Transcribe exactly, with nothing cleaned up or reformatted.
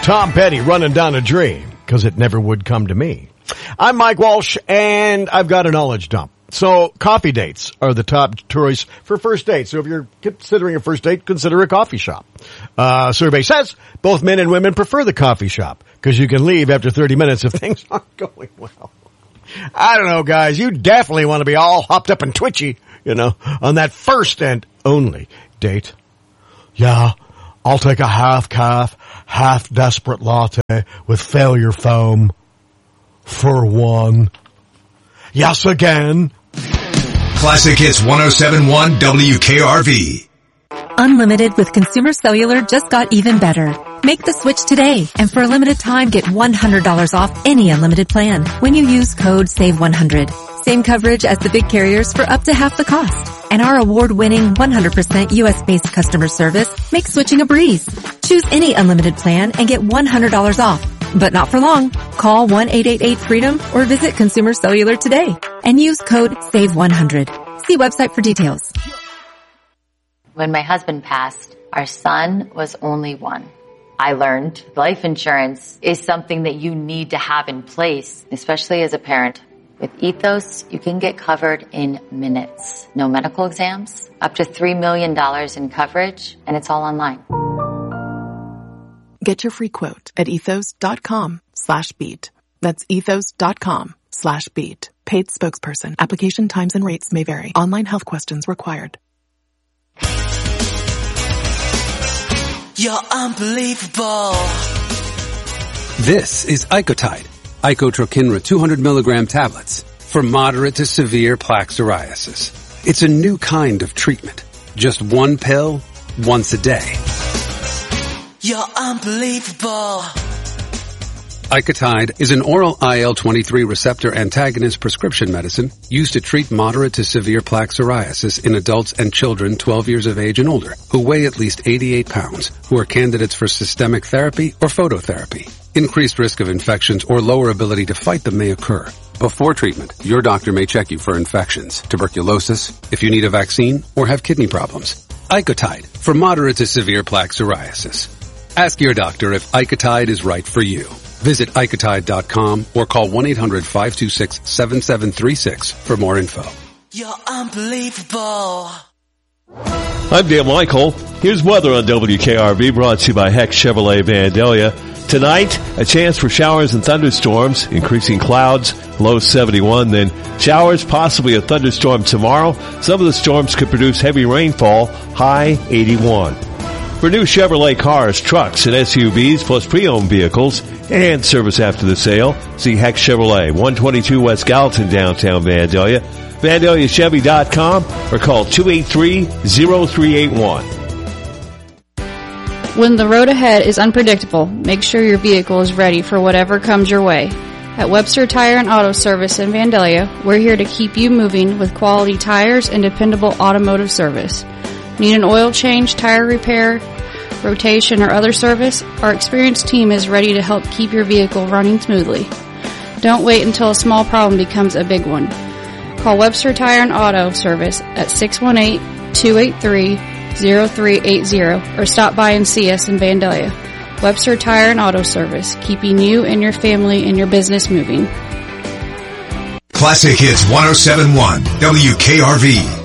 Tom Petty running down a dream, because it never would come to me. I'm Mike Walsh, and I've got a knowledge dump. So coffee dates are the top choice for first dates. So if you're considering a first date, consider a coffee shop. Uh, survey says both men and women prefer the coffee shop because you can leave after thirty minutes if things aren't going well. I don't know, guys. You definitely want to be all hopped up and twitchy, you know, on that first and only date. Yeah, I'll take a half calf, half desperate latte with failure foam for one. Yes, again. Classic Hits one oh seven point one W K R V. Unlimited with Consumer Cellular just got even better. Make the switch today, and for a limited time, get one hundred dollars off any unlimited plan when you use code save one hundred. Same coverage as the big carriers for up to half the cost. And our award-winning one hundred percent U S-based customer service makes switching a breeze. Choose any unlimited plan and get one hundred dollars off. But not for long. Call one eight eight eight freedom or visit Consumer Cellular today and use code save one hundred. See website for details. When my husband passed, our son was only one. I learned life insurance is something that you need to have in place, especially as a parent. With Ethos, you can get covered in minutes. No medical exams, up to three million dollars in coverage, and it's all online. Get your free quote at ethos.com slash beat. That's ethos.com slash beat. Paid spokesperson. Application times and rates may vary. Online health questions required. You're unbelievable. This is Icotide, Icotrokinra two hundred milligram tablets for moderate to severe plaque psoriasis. It's a new kind of treatment. Just one pill, once a day. You're unbelievable. Icotide is an oral I L twenty-three receptor antagonist prescription medicine used to treat moderate to severe plaque psoriasis in adults and children twelve years of age and older who weigh at least eighty-eight pounds, who are candidates for systemic therapy or phototherapy. Increased risk of infections or lower ability to fight them may occur. Before treatment, your doctor may check you for infections, tuberculosis, if you need a vaccine, or have kidney problems. Icotide for moderate to severe plaque psoriasis. Ask your doctor if Icotide is right for you. Visit Icotide dot com or call one eight hundred five two six seven seven three six for more info. You're unbelievable. I'm Dan Michael. Here's weather on W K R V brought to you by Heck Chevrolet Vandalia. Tonight, a chance for showers and thunderstorms, increasing clouds, low seventy-one, then showers, possibly a thunderstorm tomorrow. Some of the storms could produce heavy rainfall, high eighty-one. For new Chevrolet cars, trucks, and S U Vs, plus pre-owned vehicles, and service after the sale, see Heck Chevrolet, one twenty-two West Gallatin, downtown Vandalia, Vandalia Chevy dot com, or call two eight three, zero three eight one. When the road ahead is unpredictable, make sure your vehicle is ready for whatever comes your way. At Webster Tire and Auto Service in Vandalia, we're here to keep you moving with quality tires and dependable automotive service. Need an oil change, tire repair, rotation, or other service? Our experienced team is ready to help keep your vehicle running smoothly. Don't wait until a small problem becomes a big one. Call Webster Tire and Auto Service at six one eight, two eight three, zero three eight zero or stop by and see us in Vandalia. Webster Tire and Auto Service, keeping you and your family and your business moving. Classic Hits one oh seven point one W K R V.